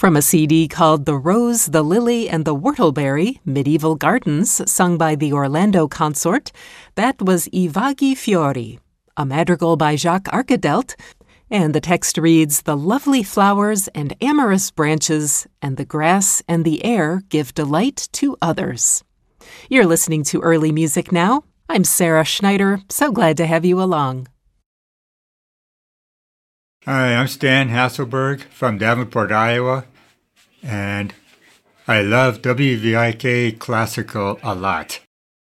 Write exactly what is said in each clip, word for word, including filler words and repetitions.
From a C D called The Rose, the Lily, and the Whortleberry, Medieval Gardens, sung by the Orlando Consort, that was I Vaghi Fiori, a madrigal by Jacques Arcadelt, and the text reads, "The lovely flowers and amorous branches, and the grass and the air give delight to others." You're listening to Early Music Now. I'm Sarah Schneider. So glad to have you along. Hi, I'm Stan Hasselberg from Davenport, Iowa, and I love W V I K Classical a lot.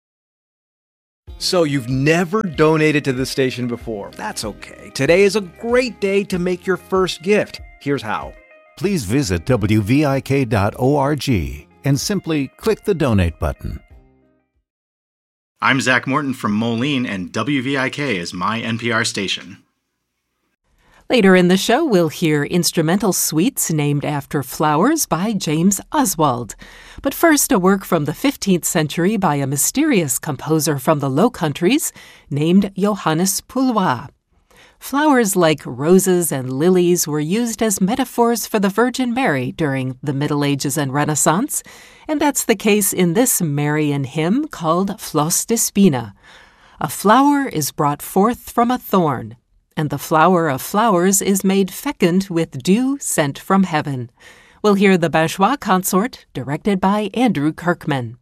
So you've never donated to the station before. That's okay. Today is a great day to make your first gift. Here's how. Please visit W V I K dot org and simply click the donate button. I'm Zach Morton from Moline, and W V I K is my N P R station. Later in the show, we'll hear instrumental suites named after flowers by James Oswald. But first, a work from the fifteenth century by a mysterious composer from the Low Countries named Johannes Poulois. Flowers like roses and lilies were used as metaphors for the Virgin Mary during the Middle Ages and Renaissance, and that's the case in this Marian hymn called Flos de Spina. A flower is brought forth from a thorn, and the flower of flowers is made fecund with dew sent from heaven. We'll hear the Bachois Consort, directed by Andrew Kirkman.